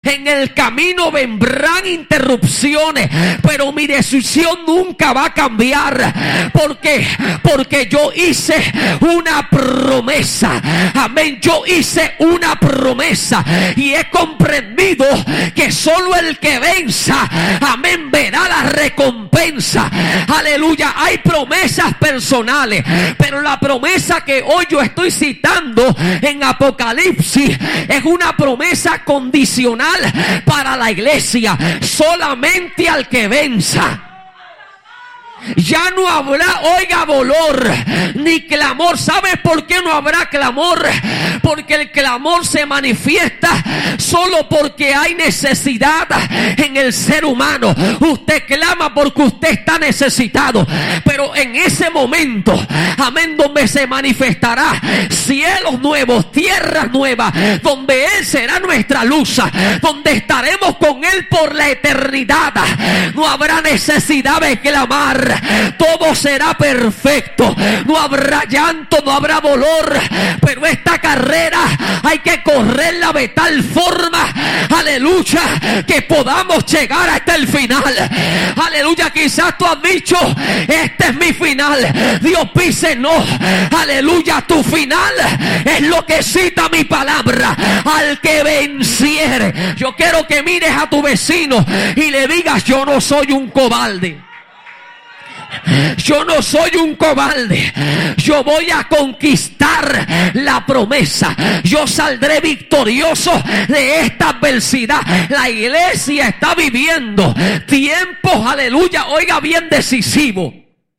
En el camino vendrán interrupciones, pero mi decisión nunca va a cambiar. Porque yo hice una promesa. Amén. Yo hice una promesa y he comprendido que solo el que venza, amén, verá la recompensa. Aleluya. Hay promesas personales, pero la promesa que hoy yo estoy citando en Apocalipsis es una promesa condicional para la iglesia. Solamente al que venza. Ya no habrá, oiga, dolor ni clamor. ¿Sabes por qué no habrá clamor? Porque el clamor se manifiesta solo porque hay necesidad en el ser humano. Usted clama porque usted está necesitado, pero en ese momento, amén, donde se manifestará cielos nuevos, tierras nuevas, donde Él será nuestra luz, donde estaremos con Él por la eternidad, no habrá necesidad de clamar. Todo será perfecto. No habrá llanto, no habrá dolor. Pero esta carrera hay que correrla de tal forma, aleluya, que podamos llegar hasta el final. Aleluya. Quizás tú has dicho: este es mi final. Dios dice: no, aleluya, tu final es lo que cita mi palabra. Al que venciere. Yo quiero que mires a tu vecino y le digas: yo no soy un cobarde. Yo no soy un cobarde. Yo voy a conquistar la promesa. Yo saldré victorioso de esta adversidad. La iglesia está viviendo tiempos, aleluya, oiga bien, decisivos.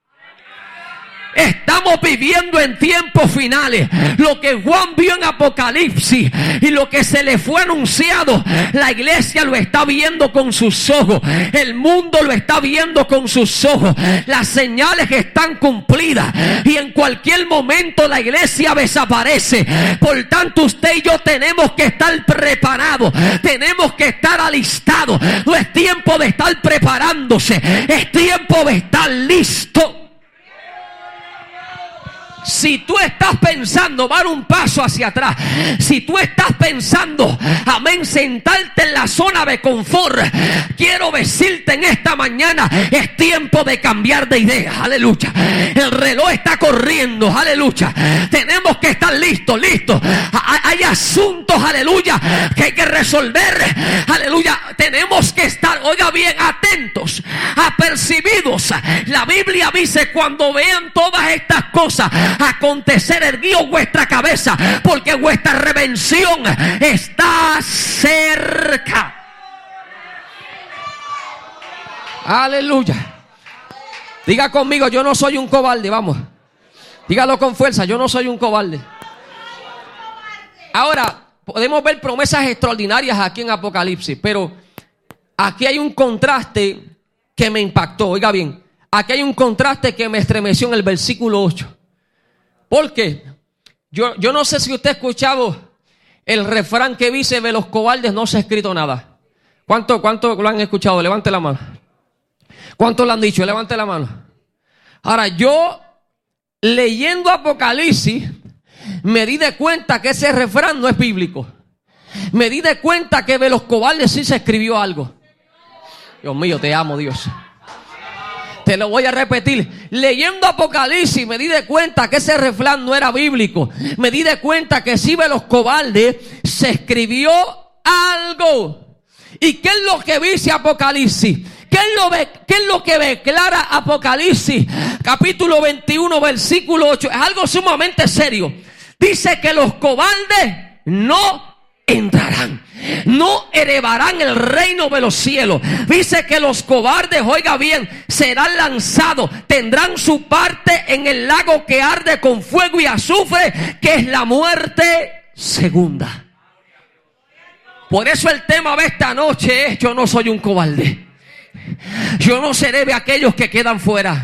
Estamos viviendo en tiempos finales. Lo que Juan vio en Apocalipsis y lo que se le fue anunciado, la iglesia lo está viendo con sus ojos. El mundo lo está viendo con sus ojos. Las señales están cumplidas y en cualquier momento la iglesia desaparece. Por tanto, usted y yo tenemos que estar preparados. Tenemos que estar alistados. No es tiempo de estar preparándose, es tiempo de estar listo. Si tú estás pensando dar un paso hacia atrás, si tú estás pensando, amén, sentarte en la zona de confort, quiero decirte en esta mañana: es tiempo de cambiar de idea. Aleluya. El reloj está corriendo. Aleluya. Tenemos que estar listos. Hay asuntos, aleluya, que hay que resolver. Aleluya. Tenemos que estar, oiga bien, atentos, apercibidos. La Biblia dice: cuando vean todas estas cosas acontecer, erguíos vuestra cabeza, porque vuestra redención está cerca. Aleluya. Diga conmigo: yo no soy un cobarde. Vamos, dígalo con fuerza: yo no soy un cobarde. Ahora, podemos ver promesas extraordinarias aquí en Apocalipsis, pero aquí hay un contraste que me impactó. Oiga bien, aquí hay un contraste que me estremeció en el versículo 8. ¿Por qué? Yo no sé si usted ha escuchado el refrán que dice: de los cobardes no se ha escrito nada. ¿Cuánto lo han escuchado? Levante la mano. ¿Cuántos lo han dicho? Levante la mano. Ahora, yo leyendo Apocalipsis me di de cuenta que ese refrán no es bíblico. Me di de cuenta que de los cobardes sí se escribió algo. Dios mío, te amo, Dios. Te lo voy a repetir. Leyendo Apocalipsis me di de cuenta que ese refrán no era bíblico. Me di de cuenta que sí, de los cobardes se escribió algo. ¿Y qué es lo que dice Apocalipsis? ¿Qué es lo que declara Apocalipsis? Capítulo 21, versículo 8. Es algo sumamente serio. Dice que los cobardes no entrarán, no heredarán el reino de los cielos. Dice que los cobardes, oiga bien, serán lanzados, tendrán su parte en el lago que arde con fuego y azufre, que es la muerte segunda. Por eso el tema de esta noche es: yo no soy un cobarde. Yo no seré de aquellos que quedan fuera.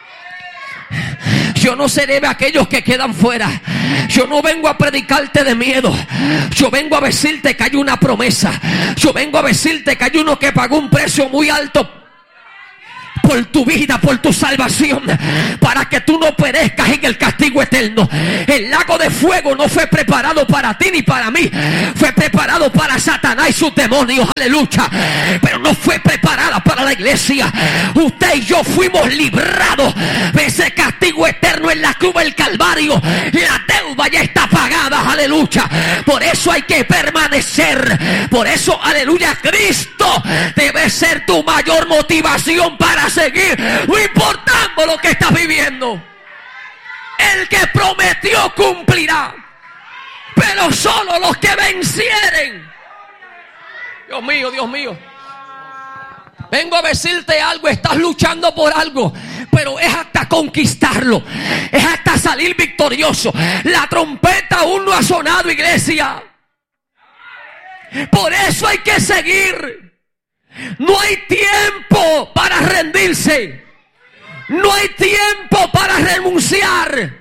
Yo no seré de aquellos que quedan fuera. Yo no vengo a predicarte de miedo. Yo vengo a decirte que hay una promesa. Yo vengo a decirte que hay uno que pagó un precio muy alto por tu vida, por tu salvación, para que tú no perezcas en el castigo eterno. El lago de fuego no fue preparado para ti ni para mí, fue preparado para Satanás y sus demonios, aleluya, pero no fue preparada para la iglesia. Usted y yo fuimos librados de ese castigo eterno en la cruz del Calvario. La deuda ya está pagada, aleluya. Por eso hay que permanecer. Por eso, aleluya, Cristo debe ser tu mayor motivación para seguir, no importando lo que estás viviendo. El que prometió cumplirá, pero solo los que vencieren. Dios mío, Dios mío. Vengo a decirte algo, estás luchando por algo, pero es hasta conquistarlo, es hasta salir victorioso. La trompeta aún no ha sonado, iglesia. Por eso hay que seguir. No hay tiempo para rendirse. No hay tiempo para renunciar.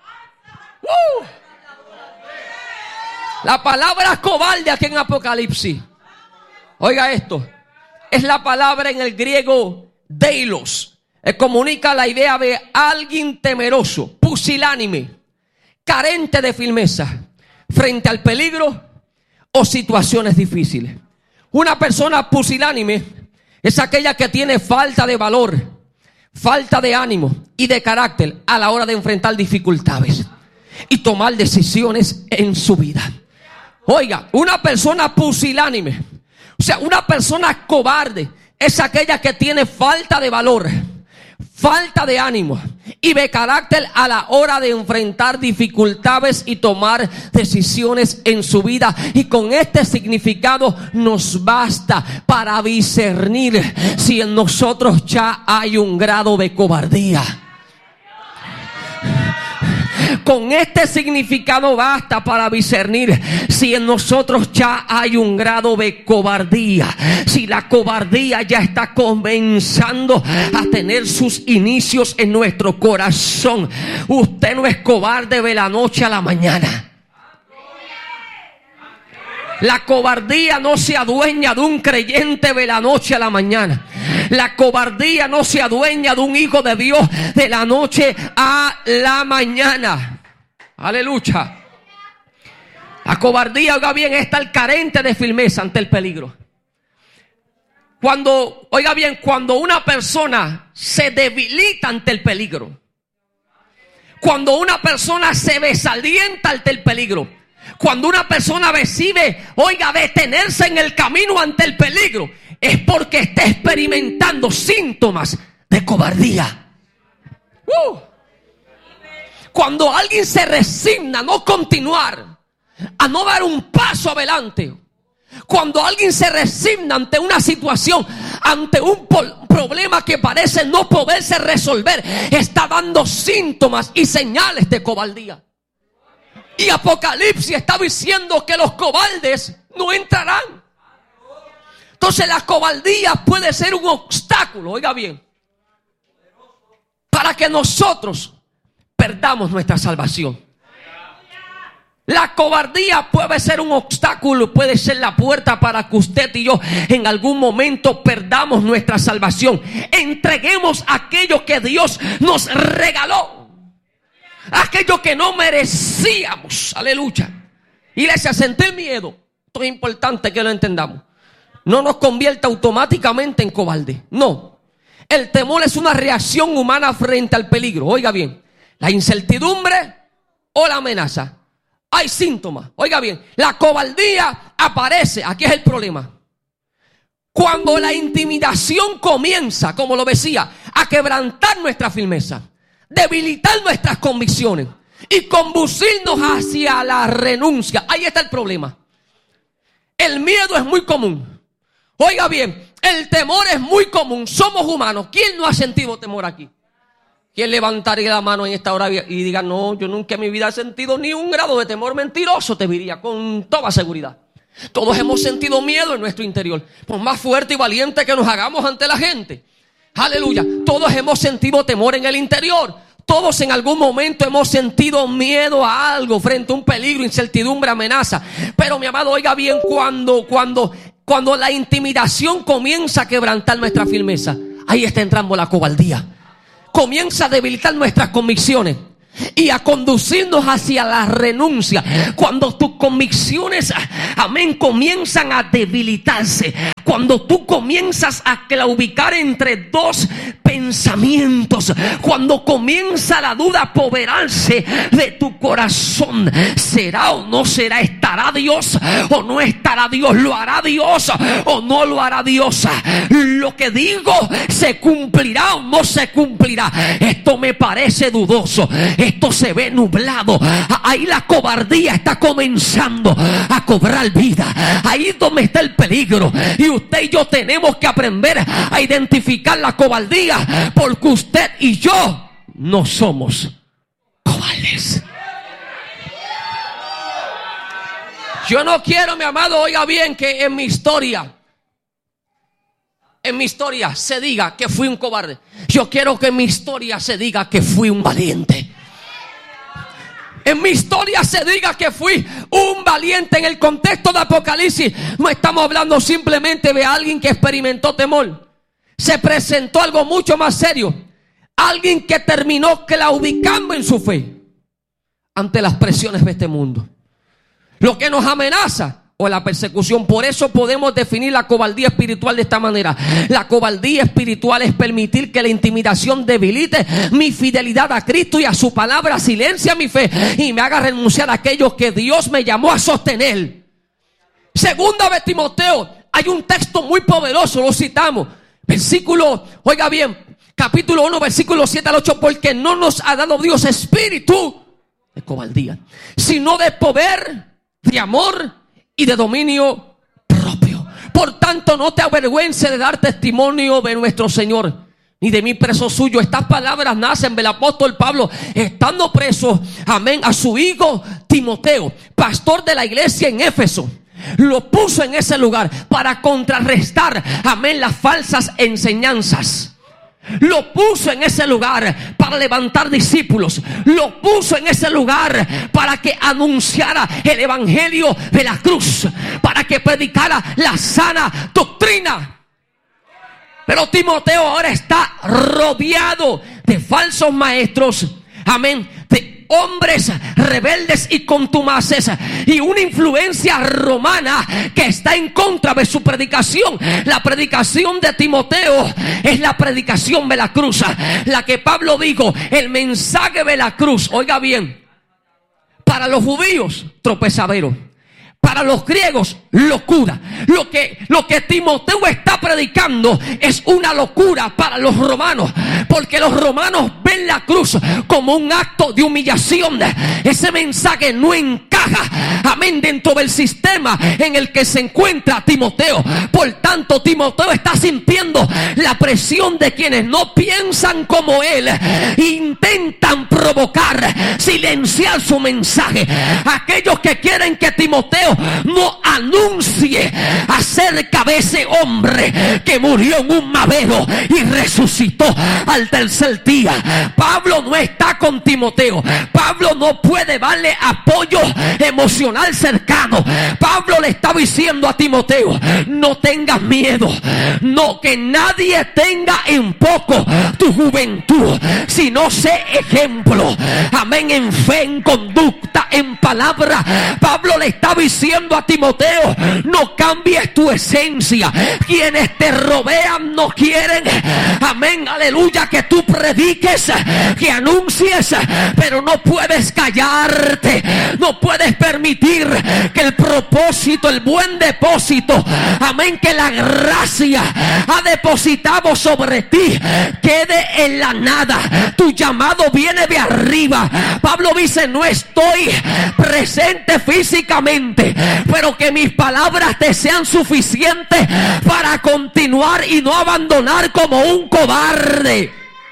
La palabra cobarde aquí en Apocalipsis, oiga esto, es la palabra en el griego deilos. Comunica la idea de alguien temeroso, pusilánime, carente de firmeza frente al peligro o situaciones difíciles. Una persona pusilánime es aquella que tiene falta de valor, falta de ánimo y de carácter a la hora de enfrentar dificultades y tomar decisiones en su vida. Oiga, una persona pusilánime, o sea, una persona cobarde, es aquella que tiene falta de valor, falta de ánimo y de carácter a la hora de enfrentar dificultades y tomar decisiones en su vida. Y con este significado nos basta para discernir si en nosotros ya hay un grado de cobardía. Con este significado basta para discernir si en nosotros ya hay un grado de cobardía. Si la cobardía ya está comenzando a tener sus inicios en nuestro corazón. Usted no es cobarde de la noche a la mañana. La cobardía no se adueña de un creyente de la noche a la mañana. La cobardía no se adueña de un hijo de Dios de la noche a la mañana. Aleluya. La cobardía, oiga bien, es estar carente de firmeza ante el peligro. Oiga bien, cuando una persona se debilita ante el peligro, cuando una persona se desalienta ante el peligro, cuando una persona decide, oiga, detenerse en el camino ante el peligro, es porque está experimentando síntomas de cobardía. Cuando alguien se resigna a no continuar, a no dar un paso adelante, cuando alguien se resigna ante una situación, ante un problema que parece no poderse resolver, está dando síntomas y señales de cobardía. Y Apocalipsis está diciendo que los cobardes no entrarán. Entonces la cobardía puede ser un obstáculo, oiga bien, para que nosotros perdamos nuestra salvación. La cobardía puede ser un obstáculo, puede ser la puerta para que usted y yo en algún momento perdamos nuestra salvación. Entreguemos aquello que Dios nos regaló, aquello que no merecíamos. Aleluya. Iglesia, sentir miedo, esto es importante que lo entendamos, no nos convierte automáticamente en cobarde. No. El temor es una reacción humana frente al peligro. Oiga bien, la incertidumbre o la amenaza. Hay síntomas. Oiga bien, la cobardía aparece. Aquí es el problema. Cuando la intimidación comienza, como lo decía, a quebrantar nuestra firmeza, debilitar nuestras convicciones y conducirnos hacia la renuncia. Ahí está el problema. El miedo es muy común. Oiga bien, el temor es muy común. Somos humanos. ¿Quién no ha sentido temor aquí? ¿Quién levantaría la mano en esta hora y diga, no, yo nunca en mi vida he sentido ni un grado de temor? Mentiroso, te diría con toda seguridad. Todos hemos sentido miedo en nuestro interior, por más fuerte y valiente que nos hagamos ante la gente. Aleluya. Todos hemos sentido temor en el interior. Todos en algún momento hemos sentido miedo a algo, frente a un peligro, incertidumbre, amenaza. Pero mi amado, oiga bien, cuando la intimidación comienza a quebrantar nuestra firmeza, Ahí está entrando la cobardía. Comienza a debilitar nuestras convicciones y a conducirnos hacia la renuncia. Cuando tus convicciones, amén, comienzan a debilitarse, cuando tú comienzas a claudicar entre dos pensamientos, cuando comienza la duda a apoderarse de tu corazón, ¿será o no será? ¿Estará Dios o no estará Dios? ¿Lo hará Dios o no lo hará Dios? ¿Lo que digo se cumplirá o no se cumplirá? Esto me parece dudoso, esto se ve nublado. Ahí la cobardía está comenzando a cobrar vida. Ahí es donde está el peligro. Y usted y yo tenemos que aprender a identificar la cobardía, porque usted y yo no somos cobardes. Yo no quiero, mi amado, oiga bien, que en mi historia se diga que fui un cobarde. Yo quiero que en mi historia se diga que fui un valiente. En mi historia se diga que fui un valiente. En el contexto de Apocalipsis no estamos hablando simplemente de alguien que experimentó temor. Se presentó algo mucho más serio. Alguien que terminó claudicando en su fe ante las presiones de este mundo. Lo que nos amenaza o la persecución. Por eso podemos definir la cobardía espiritual de esta manera. La cobardía espiritual es permitir que la intimidación debilite mi fidelidad a Cristo y a su palabra, silencia mi fe y me haga renunciar a aquello que Dios me llamó a sostener. Segunda de Timoteo, hay un texto muy poderoso, lo citamos. Versículo, oiga bien, capítulo 1, versículo 7 al 8. Porque no nos ha dado Dios espíritu de cobardía, sino de poder, de amor y de dominio propio. Por tanto, no te avergüences de dar testimonio de nuestro Señor, ni de mí preso suyo. Estas palabras nacen del apóstol Pablo, estando preso, amén, a su hijo Timoteo, pastor de la iglesia en Éfeso. Lo puso en ese lugar para contrarrestar, amén, las falsas enseñanzas. Lo puso en ese lugar para levantar discípulos. Lo puso en ese lugar para que anunciara el evangelio de la cruz, para que predicara la sana doctrina. Pero Timoteo ahora está rodeado de falsos maestros, amén, de hombres rebeldes y contumaces, y una influencia romana que está en contra de su predicación. La predicación de Timoteo es la predicación de la cruz, la que Pablo dijo, el mensaje de la cruz. Oiga bien, para los judíos tropezadero, para los griegos locura. Lo que Timoteo está predicando es una locura para los romanos, porque los romanos ven la cruz como un acto de humillación. Ese mensaje no encaja, amén, dentro del sistema en el que se encuentra Timoteo. Por tanto, Timoteo está sintiendo la presión de quienes no piensan como él, intentan provocar, silenciar su mensaje. Aquellos que quieren que Timoteo no anuncie acerca de ese hombre que murió en un madero y resucitó al tercer día. Pablo no está con Timoteo. Pablo no puede darle apoyo emocional cercano. Pablo le está diciendo a Timoteo, no tengas miedo, no, que nadie tenga en poco tu juventud, sino sé ejemplo, amén, en fe, en conducta, en palabra. Pablo le está diciendo a Timoteo, no cambies tu esencia. Quienes te rodean no quieren, amén, aleluya, que tú prediques, que anuncies, pero no puedes callarte. No puedes permitir que el propósito, el buen depósito, amén, que la gracia ha depositado sobre ti, quede en la nada. Tu llamado viene de arriba. Pablo dice, no estoy presente físicamente, pero que mis palabras te sean suficientes para continuar y no abandonar como un cobarde.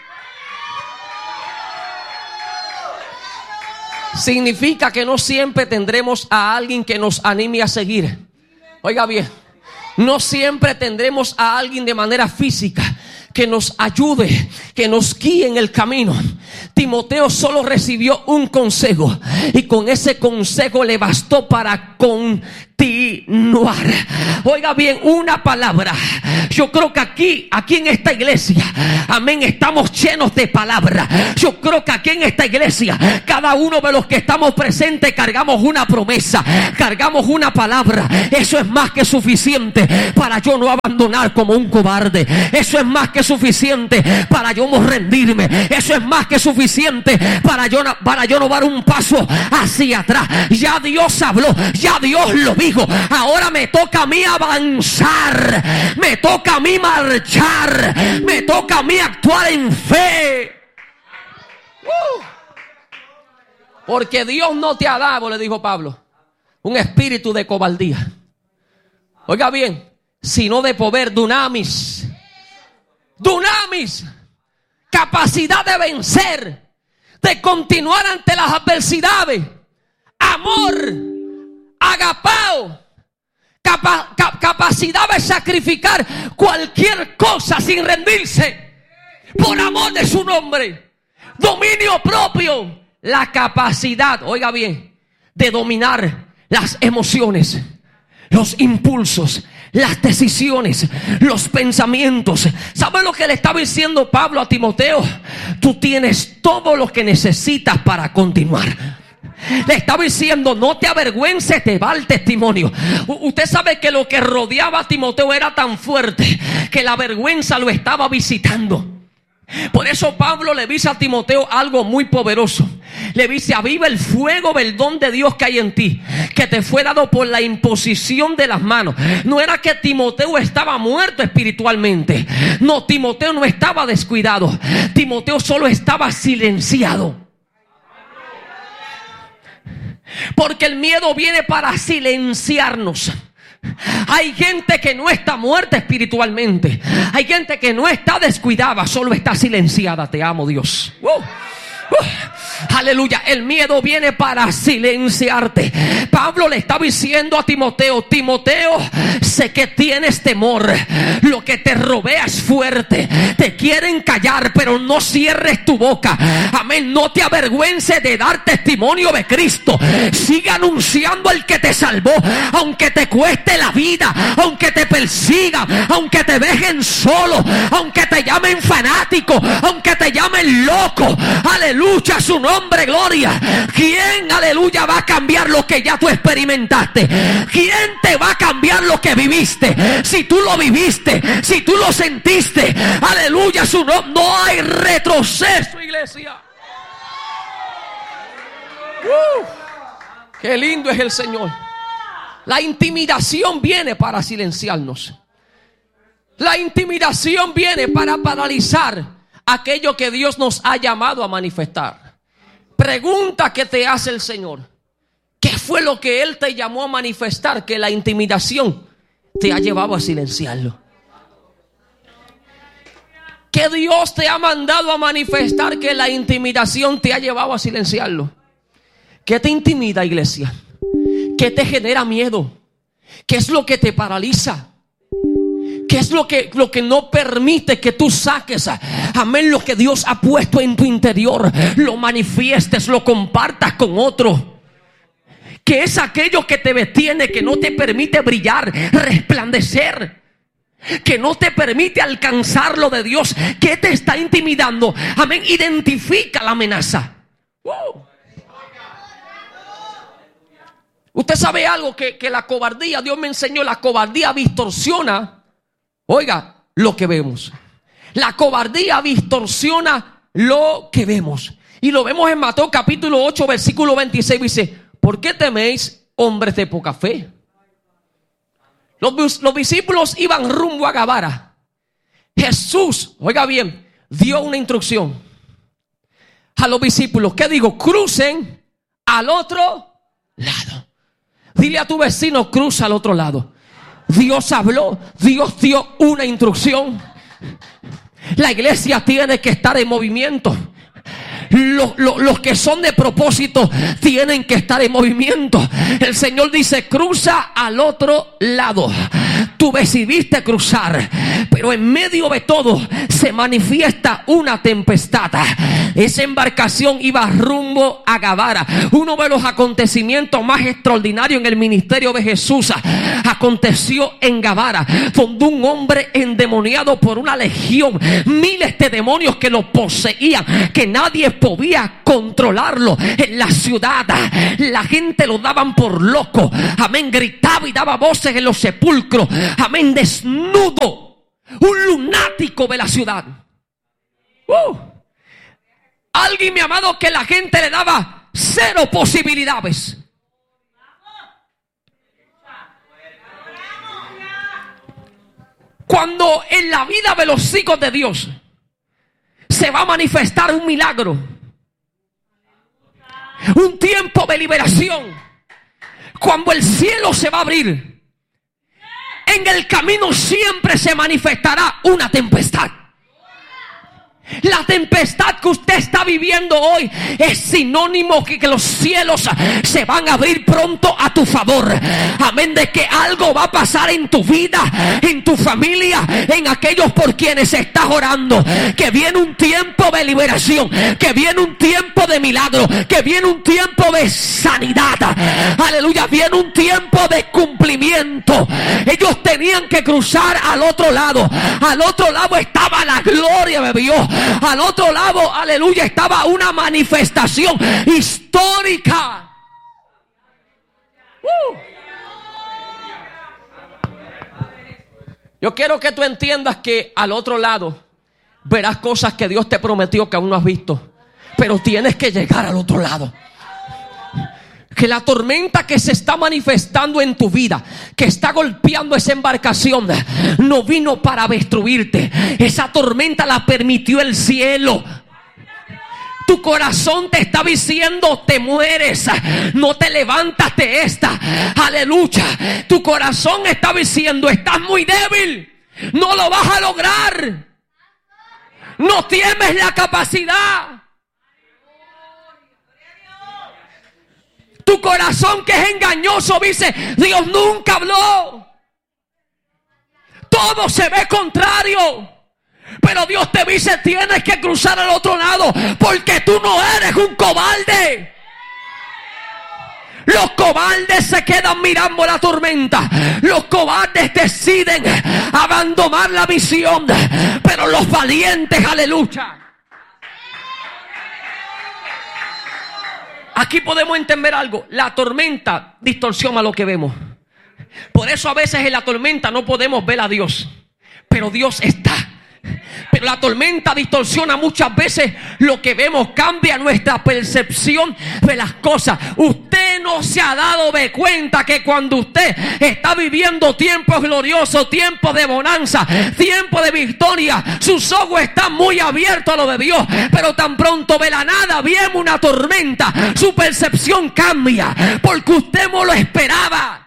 Significa que no siempre tendremos a alguien que nos anime a seguir. Oiga bien, no siempre tendremos a alguien de manera física que nos ayude, que nos guíe en el camino. Timoteo solo recibió un consejo, y con ese consejo le bastó para continuar. continuar. Oiga bien, una palabra. Yo creo que aquí en esta iglesia, amén, estamos llenos de palabra. Yo creo que aquí en esta iglesia, cada uno de los que estamos presentes cargamos una promesa, cargamos una palabra. Eso es más que suficiente para yo no abandonar como un cobarde. Eso es más que suficiente para yo no rendirme. Eso es más que suficiente para yo no dar un paso hacia atrás. Ya Dios habló, ya Dios lo dijo. Ahora me toca a mí avanzar, me toca a mí marchar, me toca a mí actuar en fe. Porque Dios no te ha dado, le dijo Pablo, un espíritu de cobardía. Oiga bien, sino de poder, dunamis, capacidad de vencer, de continuar ante las adversidades, amor, agapao, capacidad de sacrificar cualquier cosa sin rendirse por amor de su nombre, dominio propio, la capacidad, oiga bien, de dominar las emociones, los impulsos, las decisiones, los pensamientos. ¿Sabe lo que le estaba diciendo Pablo a Timoteo? Tú tienes todo lo que necesitas para continuar. Le estaba diciendo, no te avergüences, te va el testimonio. Usted sabe que lo que rodeaba a Timoteo era tan fuerte que la vergüenza lo estaba visitando. Por eso Pablo le dice a Timoteo algo muy poderoso. Le dice: aviva el fuego del don de Dios que hay en ti, que te fue dado por la imposición de las manos. No era que Timoteo estaba muerto espiritualmente. No, Timoteo no estaba descuidado. Timoteo solo estaba silenciado. Porque el miedo viene para silenciarnos. Hay gente que no está muerta espiritualmente. Hay gente que no está descuidada, solo está silenciada. Te amo, Dios. Aleluya. El miedo viene para silenciarte. Pablo le está diciendo a Timoteo: Timoteo, sé que tienes temor, lo que te rodea es fuerte, te quieren callar, pero no cierres tu boca. Amén. No te avergüences de dar testimonio de Cristo. Sigue anunciando al que te salvó, aunque te cueste la vida, aunque te persigan, aunque te dejen solo, aunque te llamen fanático, aunque te llamen loco. Aleluya, su nombre, gloria. ¿Quién, aleluya, va a cambiar lo que ya tú experimentaste? ¿Quién te va a cambiar lo que viviste? Si tú lo viviste, si tú lo sentiste, aleluya, su nombre. No hay retroceso, iglesia. Qué lindo es el Señor. La intimidación viene para silenciarnos. La intimidación viene para paralizar aquello que Dios nos ha llamado a manifestar. Pregunta que te hace el Señor: ¿qué fue lo que Él te llamó a manifestar que la intimidación te ha llevado a silenciarlo? ¿Qué Dios te ha mandado a manifestar que la intimidación te ha llevado a silenciarlo? ¿Qué te intimida, iglesia? ¿Qué te genera miedo? ¿Qué es lo que te paraliza? ¿Qué es lo que no permite que tú saques, amén, lo que Dios ha puesto en tu interior, lo manifiestes, lo compartas con otro? ¿Qué es aquello que te detiene, que no te permite brillar, resplandecer, que no te permite alcanzar lo de Dios? ¿Qué te está intimidando? Amén. Identifica la amenaza. Wow. Usted sabe algo, que la cobardía, Dios me enseñó, la cobardía distorsiona, oiga, lo que vemos. La cobardía distorsiona lo que vemos. Y lo vemos en Mateo capítulo 8, versículo 26, dice: ¿por qué teméis, hombres de poca fe? Los discípulos iban rumbo a Gabara. Jesús, oiga bien, dio una instrucción a los discípulos. ¿Qué digo? Crucen al otro lado. Dile a tu vecino: cruza al otro lado. Dios habló, Dios dio una instrucción. La iglesia tiene que estar en movimiento. Los que son de propósito tienen que estar en movimiento. El Señor dice: cruza al otro lado. Tú decidiste cruzar, Pero en medio de todo se manifiesta una tempestad. Esa embarcación iba rumbo a Gadara. Uno de los acontecimientos más extraordinarios en el ministerio de Jesús aconteció en Gadara, donde un hombre endemoniado por una legión, miles de demonios que lo poseían, que nadie podía controlarlo en la ciudad. La gente lo daban por loco, amén, gritaba y daba voces en los sepulcros, amén, desnudo, un lunático de la ciudad. Alguien, mi amado, que la gente le daba cero posibilidades. Cuando en la vida de los hijos de Dios se va a manifestar un milagro, un tiempo de liberación, cuando el cielo se va a abrir, en el camino siempre se manifestará una tempestad. La tempestad que usted está viviendo hoy es sinónimo que los cielos se van a abrir pronto a tu favor. Amén, de que algo va a pasar en tu vida, en tu familia, en aquellos por quienes estás orando. Que viene un tiempo de liberación, que viene un tiempo de milagro, que viene un tiempo de sanidad. Aleluya, viene un tiempo de cumplimiento. Ellos tenían que cruzar al otro lado. Al otro lado estaba la gloria de Dios. Al otro lado, aleluya, estaba una manifestación histórica. Yo quiero que tú entiendas que al otro lado verás cosas que Dios te prometió que aún no has visto, pero tienes que llegar al otro lado. Que la tormenta que se está manifestando en tu vida, que está golpeando esa embarcación, no vino para destruirte. Esa tormenta la permitió el cielo. Tu corazón te está diciendo: te mueres, no te levantas de esta. Aleluya. Tu corazón está diciendo: estás muy débil, no lo vas a lograr, no tienes la capacidad. Tu corazón, que es engañoso, dice: Dios nunca habló. Todo se ve contrario. Pero Dios te dice: tienes que cruzar al otro lado, porque tú no eres un cobarde. Los cobardes se quedan mirando la tormenta. Los cobardes deciden abandonar la visión. Pero los valientes, aleluya. Aquí podemos entender algo. La tormenta distorsiona lo que vemos. Por eso a veces en la tormenta no podemos ver a Dios, pero Dios está. Pero la tormenta distorsiona muchas veces lo que vemos, cambia nuestra percepción de las cosas. Usted no se ha dado de cuenta que cuando usted está viviendo tiempos gloriosos, tiempos de bonanza, tiempos de victoria, sus ojos están muy abiertos a lo de Dios. Pero tan pronto de la nada viene una tormenta, su percepción cambia, porque usted no lo esperaba.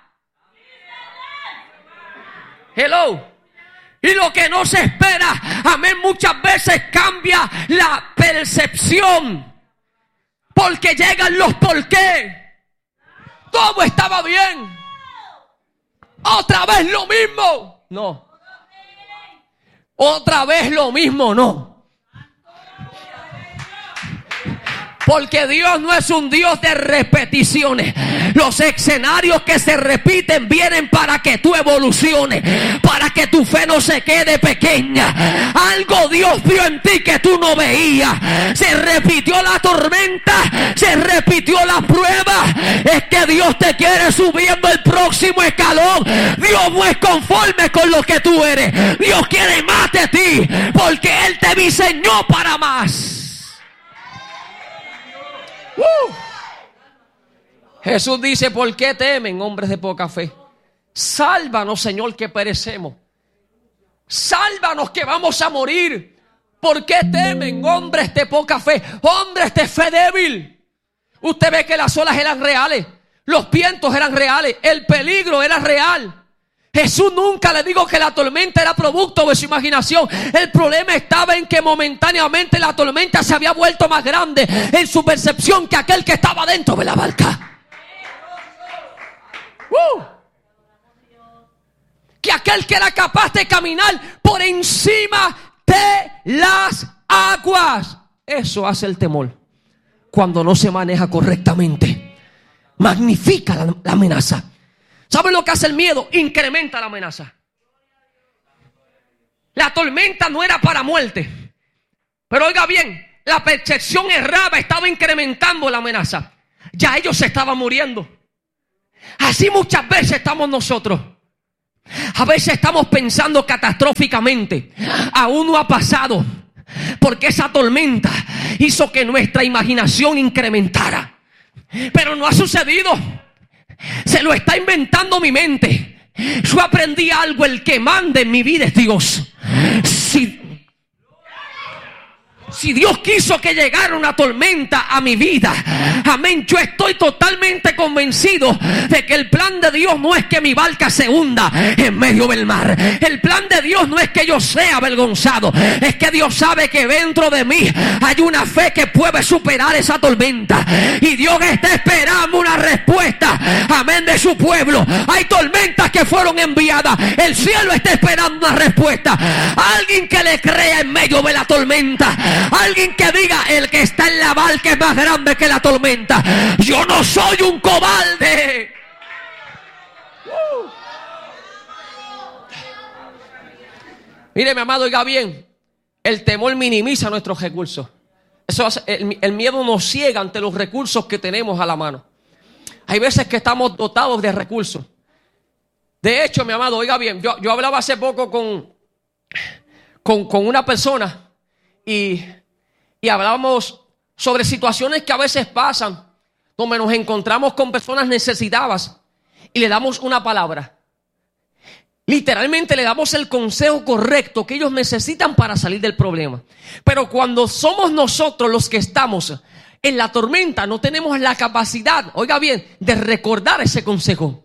Hello. Y lo que no se espera, amén, muchas veces cambia la percepción. Porque llegan los por qué. Todo estaba bien. Otra vez lo mismo. No. Otra vez lo mismo, no. Porque Dios no es un Dios de repeticiones. Los escenarios que se repiten vienen para que tú evoluciones, para que tu fe no se quede pequeña. Algo Dios vio en ti que tú no veías. Se repitió la tormenta, se repitió la prueba. Es que Dios te quiere subiendo el próximo escalón. Dios no es conforme con lo que tú eres. Dios quiere más de ti, porque Él te diseñó para más. Jesús dice: ¿por qué temen, hombres de poca fe? Sálvanos, Señor, que perecemos. Sálvanos, que vamos a morir. ¿Por qué temen, hombres de poca fe? Hombres de fe débil. Usted ve que las olas eran reales, los vientos eran reales, el peligro era real. Jesús nunca le dijo que la tormenta era producto de su imaginación. El problema estaba en que momentáneamente la tormenta se había vuelto más grande en su percepción que aquel que estaba dentro de la barca. que aquel que era capaz de caminar por encima de las aguas. Eso hace el temor cuando no se maneja correctamente. Magnifica la amenaza. ¿Saben lo que hace el miedo? Incrementa la amenaza. La tormenta no era para muerte, pero oiga bien, la percepción errada estaba incrementando la amenaza. Ya ellos se estaban muriendo. Así muchas veces estamos nosotros. A veces estamos pensando catastróficamente. Aún no ha pasado, porque esa tormenta hizo que nuestra imaginación incrementara. Pero no ha sucedido. Se lo está inventando mi mente. Yo aprendí algo: el que manda en mi vida es Dios. Si Dios quiso que llegara una tormenta a mi vida, amén, yo estoy totalmente convencido de que el plan de Dios no es que mi barca se hunda en medio del mar. El plan de Dios no es que yo sea avergonzado. Es que Dios sabe que dentro de mí hay una fe que puede superar esa tormenta. Y Dios está esperando una respuesta, amén, de su pueblo. Hay tormentas que fueron enviadas. El cielo está esperando una respuesta. Alguien que le crea en medio de la tormenta. Alguien que diga: el que está en la barca es más grande que la tormenta. Yo no soy un cobarde. Mire, mi amado, oiga bien. El temor minimiza nuestros recursos. Eso hace, el miedo nos ciega ante los recursos que tenemos a la mano. Hay veces que estamos dotados de recursos. De hecho, mi amado, oiga bien. Yo hablaba hace poco con una persona. Y hablábamos sobre situaciones que a veces pasan, donde nos encontramos con personas necesitadas y le damos una palabra. Literalmente le damos el consejo correcto que ellos necesitan para salir del problema. Pero cuando somos nosotros los que estamos en la tormenta, no tenemos la capacidad, oiga bien, de recordar ese consejo.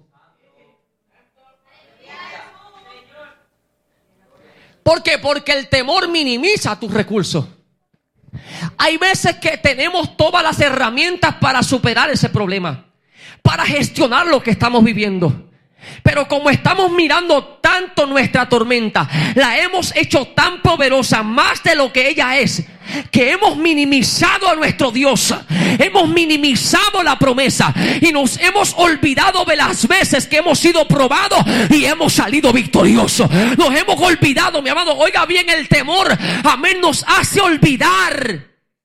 ¿Por qué? Porque el temor minimiza tus recursos. Hay veces que tenemos todas las herramientas para superar ese problema, para gestionar lo que estamos viviendo. Pero como estamos mirando tanto nuestra tormenta, la hemos hecho tan poderosa, más de lo que ella es, que hemos minimizado a nuestro Dios, hemos minimizado la promesa y nos hemos olvidado de las veces que hemos sido probados y hemos salido victoriosos. Nos hemos olvidado, mi amado, oiga bien, el temor, amén, nos hace olvidar,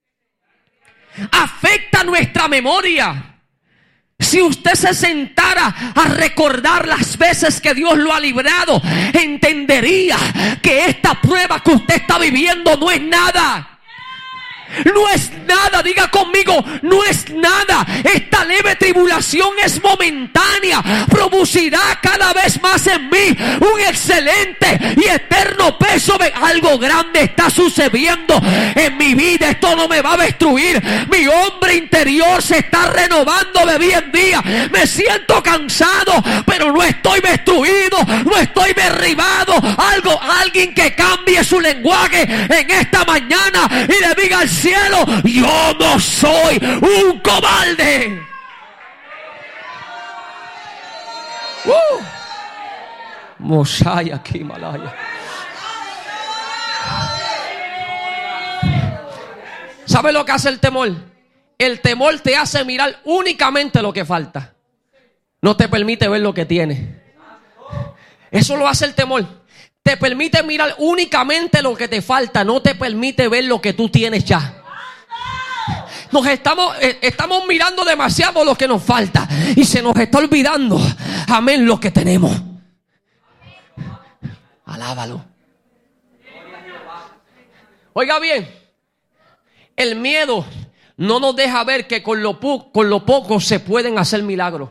afecta nuestra memoria. Si usted se sentara a recordar las veces que Dios lo ha librado, entendería que esta prueba que usted está viviendo no es nada. No es nada, diga conmigo, no es nada. Esta leve tribulación es momentánea, producirá cada vez más en mí un excelente y eterno peso de algo grande está sucediendo en mi vida. Esto no me va a destruir. Mi hombre interior se está renovando de día en día. Me siento cansado, pero no estoy destruido, no estoy derribado. Alguien que cambie su lenguaje en esta mañana y le diga al cielo: yo no soy un cobarde. Mosaya Kimalaya. ¿Sabe lo que hace el temor? El temor te hace mirar únicamente lo que falta. No te permite ver lo que tienes. Eso lo hace el temor. Te permite mirar únicamente lo que te falta. No te permite ver lo que tú tienes ya. Nos estamos mirando demasiado lo que nos falta y se nos está olvidando, amén, lo que tenemos. Alábalo. Oiga bien, el miedo no nos deja ver que con lo poco se pueden hacer milagros.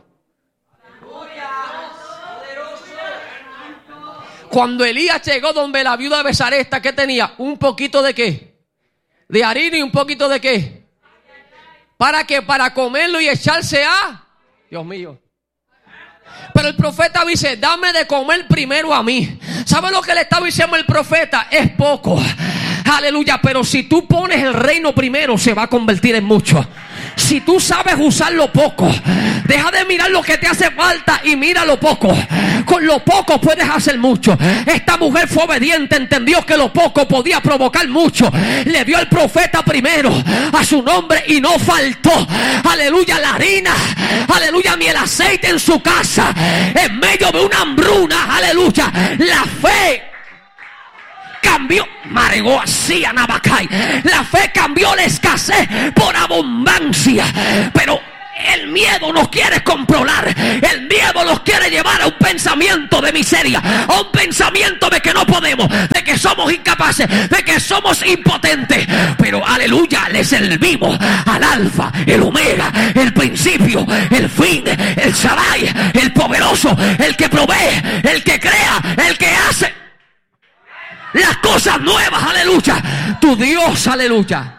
Cuando Elías llegó donde la viuda de Sarepta, ¿qué tenía? Un poquito de qué? De harina y un poquito de qué. ¿Para qué? Para comerlo y echarse a... Dios mío. Pero el profeta dice: dame de comer primero a mí. ¿Sabe lo que le estaba diciendo el profeta? Es poco. Aleluya. Pero si tú pones el reino primero, se va a convertir en mucho. Si tú sabes usar lo poco, deja de mirar lo que te hace falta y mira lo poco. Con lo poco puedes hacer mucho. Esta mujer fue obediente, entendió que lo poco podía provocar mucho. Le dio al profeta primero a su nombre y no faltó, aleluya, la harina, aleluya, ni el aceite en su casa. En medio de una hambruna, aleluya, la fe cambió. Maregó así a Nabacay. La fe cambió la escasez por abundancia. Pero el miedo nos quiere controlar. El miedo nos quiere llevar a un pensamiento de miseria, a un pensamiento de que no podemos, de que somos incapaces, de que somos impotentes. Pero aleluya, le servimos al alfa, el omega, el principio, el fin, el Shaddai, el poderoso, el que provee, el que crea, el que hace las cosas nuevas, aleluya. Tu Dios, aleluya,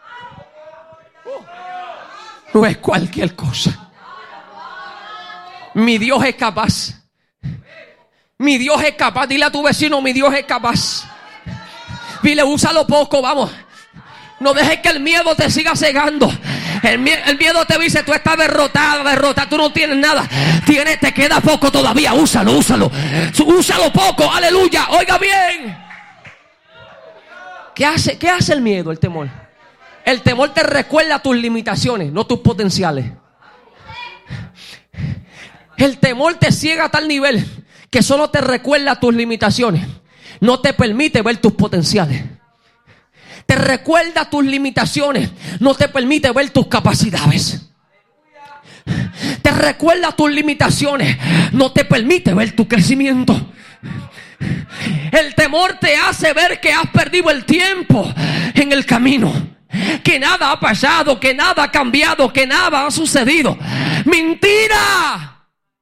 no es cualquier cosa. Mi Dios es capaz. Mi Dios es capaz. Dile a tu vecino, mi Dios es capaz. Dile, úsalo poco, vamos. No dejes que el miedo te siga cegando. El miedo te dice, tú estás derrotada, tú no tienes nada. Te queda poco todavía, úsalo. Úsalo poco, aleluya. Oiga bien. ¿Qué hace el miedo, el temor? El temor te recuerda tus limitaciones, no tus potenciales. El temor te ciega a tal nivel que solo te recuerda tus limitaciones. No te permite ver tus potenciales. Te recuerda tus limitaciones, no te permite ver tus capacidades. Te recuerda tus limitaciones, no te permite ver tu crecimiento. El temor te hace ver que has perdido el tiempo en el camino, que nada ha pasado, que nada ha cambiado, que nada ha sucedido. Mentira.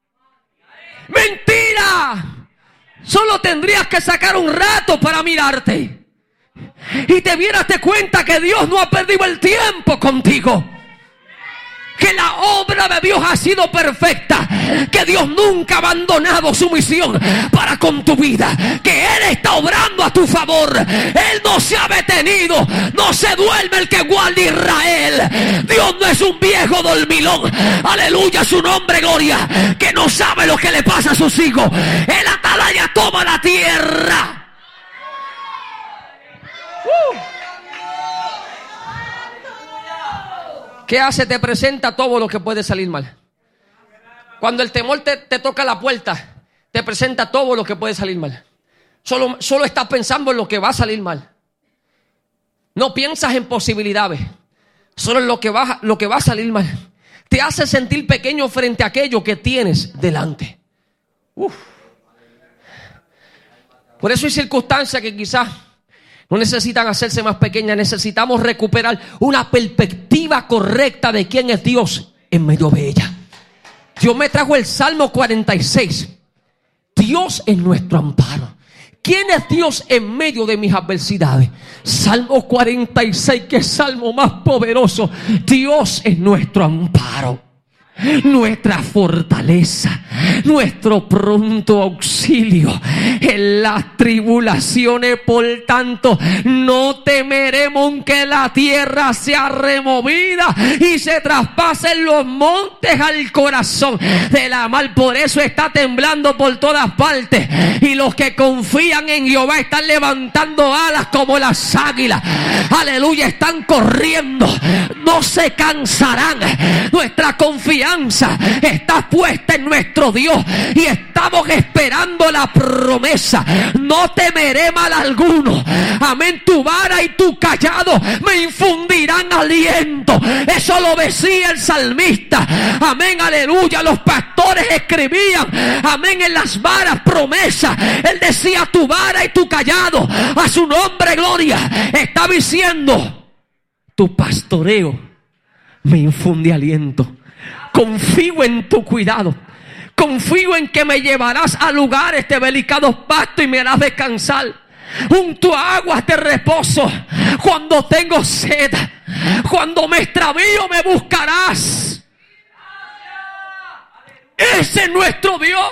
Solo tendrías que sacar un rato para mirarte y te dieras cuenta que Dios no ha perdido el tiempo contigo, que la obra de Dios ha sido perfecta, que Dios nunca ha abandonado su misión para con tu vida, que Él está obrando a tu favor. Él no se ha detenido, no se duerme el que guarda Israel. Dios no es un viejo dormilón, aleluya, su nombre, gloria, que no sabe lo que le pasa a sus hijos. El atalaya toma la tierra. ¿Qué hace? Te presenta todo lo que puede salir mal. Cuando el temor te toca la puerta, te presenta todo lo que puede salir mal. Solo estás pensando en lo que va a salir mal. No piensas en posibilidades, solo en lo que va a salir mal. Te hace sentir pequeño frente a aquello que tienes delante. Por eso hay circunstancias que quizás no necesitan hacerse más pequeñas. Necesitamos recuperar una perspectiva correcta de quién es Dios en medio de ella. Dios me trajo el Salmo 46. Dios es nuestro amparo. ¿Quién es Dios en medio de mis adversidades? Salmo 46, que es salmo más poderoso. Dios es nuestro amparo, nuestra fortaleza, nuestro pronto auxilio en las tribulaciones. Por tanto, no temeremos aunque la tierra sea removida y se traspasen los montes al corazón de la mar. Por eso está temblando por todas partes, y los que confían en Jehová están levantando alas como las águilas. Aleluya, están corriendo, no se cansarán. Nuestra confianza está puesta en nuestro Dios y estamos esperando la promesa. No temeré mal alguno. Amén. Tu vara y tu callado me infundirán aliento. Eso lo decía el salmista. Amén, aleluya. Los pastores escribían, amén, en las varas promesa. Él decía, tu vara y tu callado, a su nombre gloria. Está diciendo, tu pastoreo me infunde aliento. Confío en tu cuidado. Confío en que me llevarás a lugares de delicados pastos y me harás descansar junto a aguas de reposo. Cuando tengo sed, cuando me extravío, me buscarás. Ese es nuestro Dios.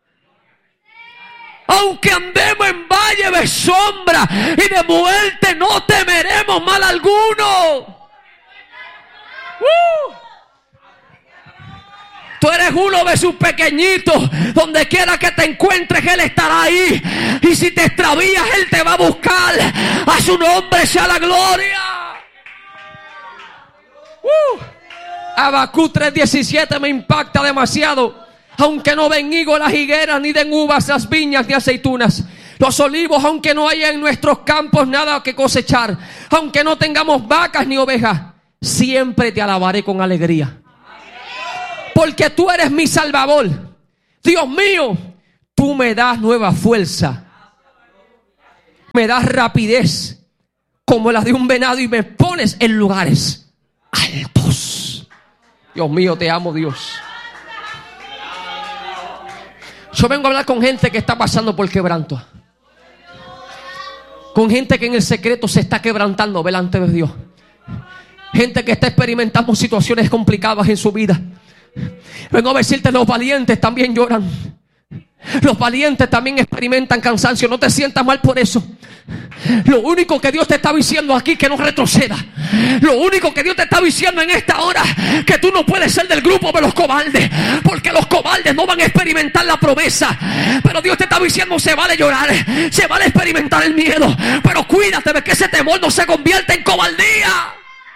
Aunque andemos en valle de sombra y de muerte, no temeremos mal alguno. Tú eres uno de sus pequeñitos. Donde quiera que te encuentres, Él estará ahí. Y si te extravías, Él te va a buscar. A su nombre sea la gloria. Habacuc 3:17 me impacta demasiado. Aunque no den higos las higueras, ni den uvas las viñas, ni aceitunas. Los olivos, aunque no haya en nuestros campos nada que cosechar. Aunque no tengamos vacas ni ovejas, siempre te alabaré con alegría. Porque tú eres mi salvador. Dios mío, tú me das nueva fuerza. Me das rapidez como la de un venado y me pones en lugares altos. Dios mío, te amo, Dios. Yo vengo a hablar con gente que está pasando por quebranto. Con gente que en el secreto se está quebrantando delante de Dios. Gente que está experimentando situaciones complicadas en su vida. Vengo a decirte, los valientes también lloran. Los valientes también experimentan cansancio. No te sientas mal por eso. Lo único que Dios te está diciendo aquí, que no retroceda. Lo único que Dios te está diciendo en esta hora, que tú no puedes ser del grupo de los cobardes, porque los cobardes no van a experimentar la promesa. Pero Dios te está diciendo, se vale llorar, se vale experimentar el miedo, pero cuídate de que ese temor no se convierta en cobardía.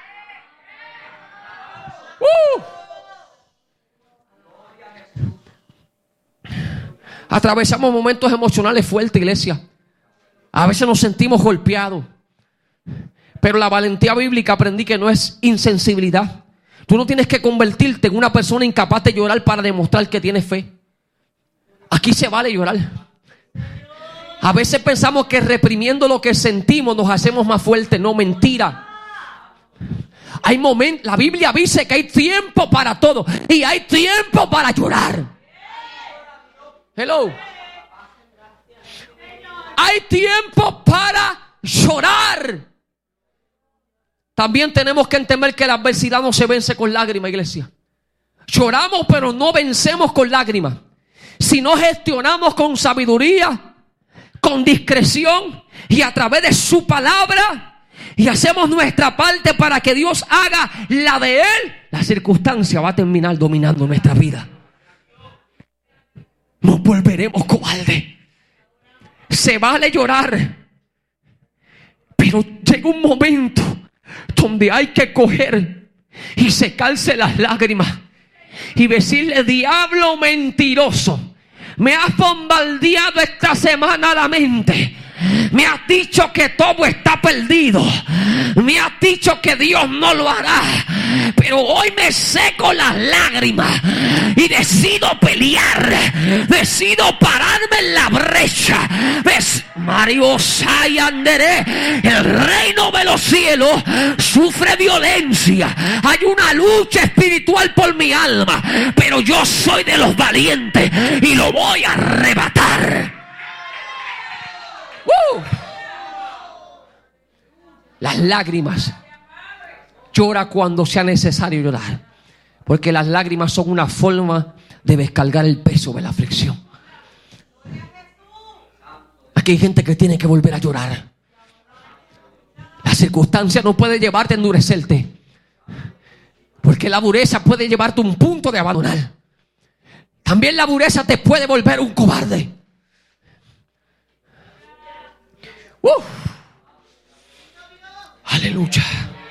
Atravesamos momentos emocionales fuertes, iglesia. A veces nos sentimos golpeados. Pero la valentía bíblica aprendí que no es insensibilidad. Tú no tienes que convertirte en una persona incapaz de llorar para demostrar que tienes fe. Aquí se vale llorar. A veces pensamos que reprimiendo lo que sentimos nos hacemos más fuertes. No, mentira. Hay momentos, la Biblia dice que hay tiempo para todo y hay tiempo para llorar. Hello. Hay tiempo para llorar. También tenemos que entender que la adversidad no se vence con lágrimas, iglesia. Lloramos, pero no vencemos con lágrimas. Si no gestionamos con sabiduría, con discreción y a través de su palabra, y hacemos nuestra parte para que Dios haga la de Él, la circunstancia va a terminar dominando nuestra vida. No volveremos cobardes. Se vale llorar, pero llega un momento donde hay que coger y secarse las lágrimas y decirle: diablo mentiroso, me has bombardeado esta semana la mente. Me has dicho que todo está perdido. Me has dicho que Dios no lo hará. Pero hoy me seco las lágrimas y decido pelear. Decido pararme en la brecha. Mario Sayandere, el reino de los cielos sufre violencia. Hay una lucha espiritual por mi alma. Pero yo soy de los valientes y lo voy a arrebatar. Las lágrimas. Llora cuando sea necesario llorar, porque las lágrimas son una forma de descargar el peso de la aflicción. Aquí hay gente que tiene que volver a llorar. La circunstancia no puede llevarte a endurecerte, porque la dureza puede llevarte a un punto de abandonar. También la dureza te puede volver un cobarde. Aleluya.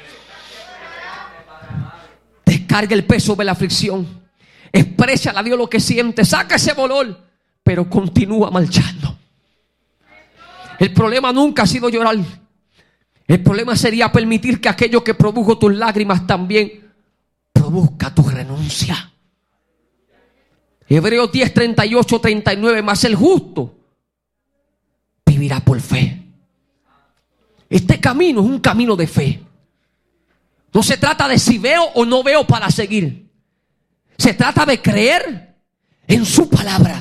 Descarga el peso de la aflicción. Exprésale a Dios lo que siente. Saca ese dolor, pero continúa marchando. El problema nunca ha sido llorar. El problema sería permitir que aquello que produjo tus lágrimas también produzca tu renuncia. Hebreos 10, 38, 39. Mas el justo vivirá por fe. Este camino es un camino de fe. No se trata de si veo o no veo para seguir. Se trata de creer en su palabra.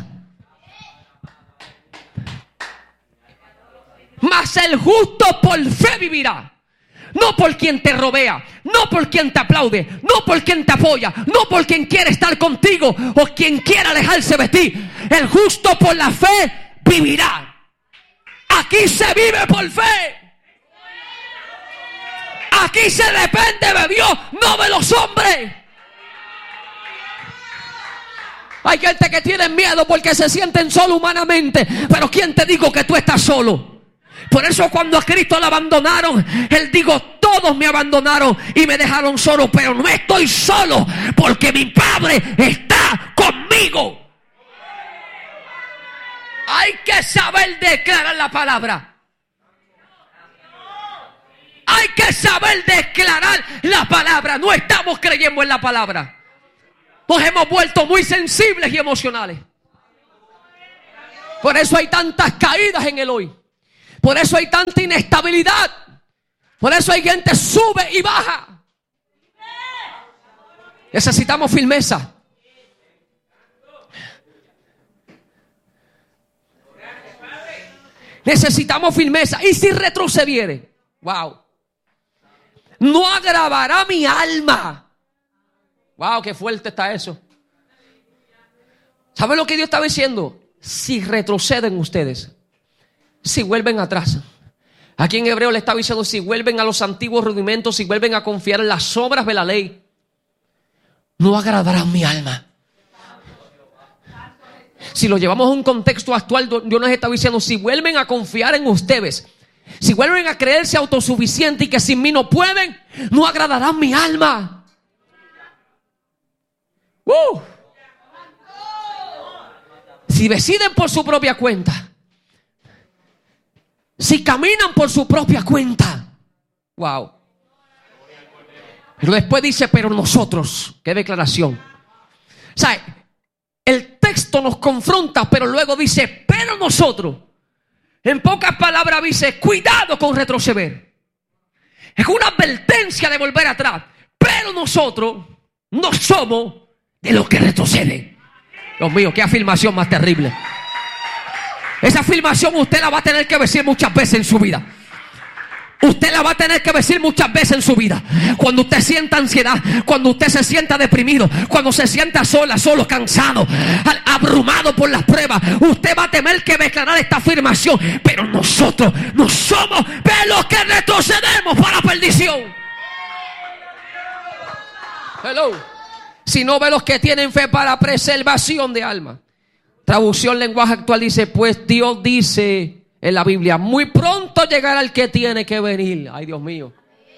Mas el justo por fe vivirá. No por quien te rodea, no por quien te aplaude, no por quien te apoya, no por quien quiere estar contigo o quien quiera alejarse de ti. El justo por la fe vivirá. Aquí se vive por fe. Aquí Aquí se depende de Dios, no de los hombres. Hay gente que tiene miedo porque se sienten solo humanamente. Pero ¿quién te dijo que tú estás solo? Por eso cuando a Cristo lo abandonaron, Él dijo, todos me abandonaron y me dejaron solo. Pero no estoy solo porque mi Padre está conmigo. Hay que saber declarar la palabra. Hay que saber declarar la palabra. No estamos creyendo en la palabra. Nos hemos vuelto muy sensibles y emocionales. Por eso hay tantas caídas en el hoy. Por eso hay tanta inestabilidad. Por eso hay gente sube y baja. Necesitamos firmeza. Necesitamos firmeza. Y si retrocediere, wow, no agravará mi alma. Wow, qué fuerte está eso. ¿Saben lo que Dios está diciendo? Si retroceden ustedes, si vuelven atrás. Aquí en Hebreo le está diciendo, si vuelven a los antiguos rudimentos, si vuelven a confiar en las obras de la ley, no agradarán mi alma. Si lo llevamos a un contexto actual, Dios nos está diciendo, si vuelven a confiar en ustedes, si vuelven a creerse autosuficientes y que sin mí no pueden, no agradarán mi alma. Si deciden por su propia cuenta, si caminan por su propia cuenta, wow. Pero después dice, pero nosotros, qué declaración. O sea, el texto nos confronta, pero luego dice, pero nosotros. En pocas palabras dice, cuidado con retroceder. Es una advertencia de volver atrás. Pero nosotros no somos de los que retroceden. Dios mío, qué afirmación más terrible. Esa afirmación usted la va a tener que decir muchas veces en su vida. Usted la va a tener que decir muchas veces en su vida. Cuando usted sienta ansiedad, cuando usted se sienta deprimido, cuando se sienta sola, solo, cansado, abrumado por las pruebas, usted va a tener que declarar esta afirmación. Pero nosotros no somos de los que retrocedemos para perdición. Hello. Sino de los que tienen fe para preservación de alma. Traducción lenguaje actual dice, pues Dios dice en la Biblia, muy pronto llegará el que tiene que venir. Ay, Dios mío.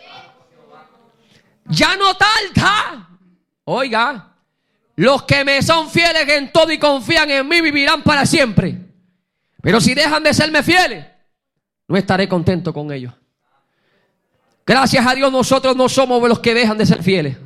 Ya no tarda. Oiga, los que me son fieles en todo y confían en mí vivirán para siempre. Pero si dejan de serme fieles, no estaré contento con ellos. Gracias a Dios nosotros no somos de los que dejan de ser fieles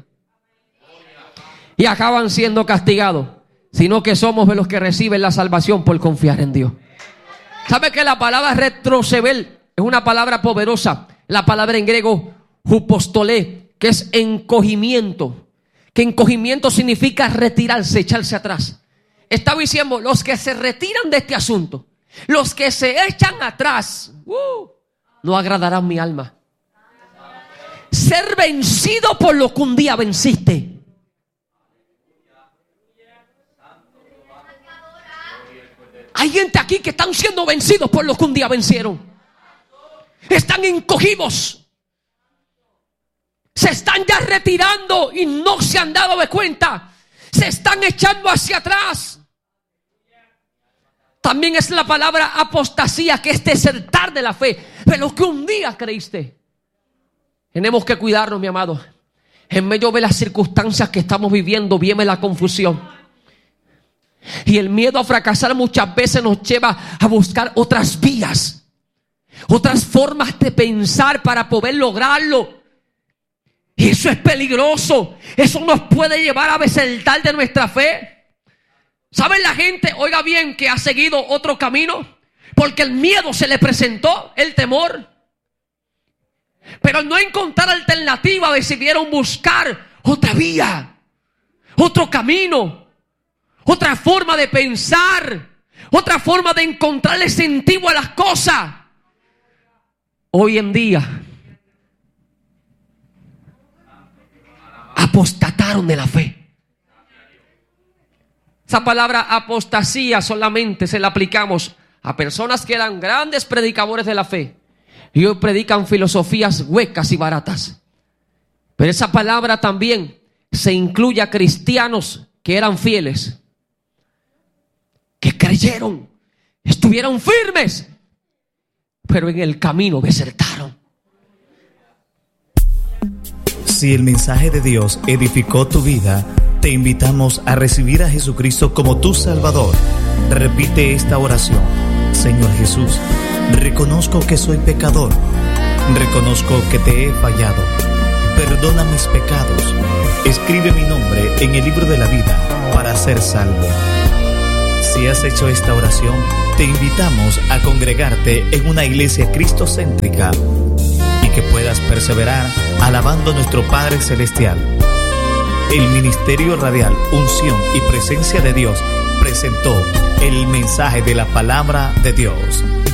y acaban siendo castigados, sino que somos de los que reciben la salvación por confiar en Dios. ¿Sabe que la palabra retroceder es una palabra poderosa? La palabra en griego hupostolé, que es encogimiento. Que encogimiento significa retirarse, echarse atrás. Está diciendo, los que se retiran de este asunto, los que se echan atrás, no agradarán mi alma. Ser vencido por lo que un día venciste. Hay gente aquí que están siendo vencidos por lo que un día vencieron. Están encogidos. Se están ya retirando y no se han dado de cuenta. Se están echando hacia atrás. También es la palabra apostasía, que es desertar de la fe, de lo que un día creíste. Tenemos que cuidarnos, mi amado. En medio de las circunstancias que estamos viviendo, viene la confusión. Y el miedo a fracasar muchas veces nos lleva a buscar otras vías, otras formas de pensar para poder lograrlo. Y eso es peligroso. Eso nos puede llevar a desertar de nuestra fe. ¿Saben la gente, oiga bien, que ha seguido otro camino? Porque el miedo se le presentó, el temor. Pero al no encontrar alternativa, decidieron buscar otra vía, otro camino. Otra forma de pensar, otra forma de encontrarle sentido a las cosas. Hoy en día apostataron de la fe. Esa palabra apostasía solamente se la aplicamos a personas que eran grandes predicadores de la fe y hoy predican filosofías huecas y baratas. Pero esa palabra también se incluye a cristianos que eran fieles, que creyeron, estuvieron firmes, pero en el camino desertaron. Si el mensaje de Dios edificó tu vida, te invitamos a recibir a Jesucristo como tu Salvador. Repite esta oración. Señor Jesús, reconozco que soy pecador. Reconozco que te he fallado. Perdona mis pecados. Escribe mi nombre en el libro de la vida para ser salvo. Si has hecho esta oración, te invitamos a congregarte en una iglesia cristocéntrica y que puedas perseverar alabando a nuestro Padre Celestial. El Ministerio Radial Unción y Presencia de Dios presentó el mensaje de la Palabra de Dios.